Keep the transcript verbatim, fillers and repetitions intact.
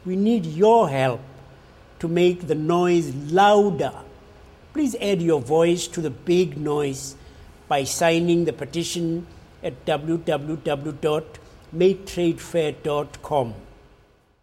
We need your help to make the noise louder. Please add your voice to the big noise by signing the petition at w w w dot make trade fair dot com.